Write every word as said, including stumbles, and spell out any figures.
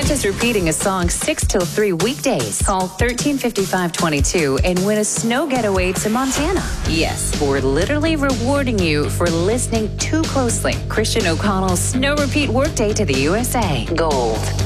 Practice repeating a song six till three weekdays. Call thirteen fifty-five twenty-two and win a snow getaway to Montana. Yes, we're literally rewarding you for listening too closely. Christian O'Connell's Snow Repeat Workday to the U S A. Gold.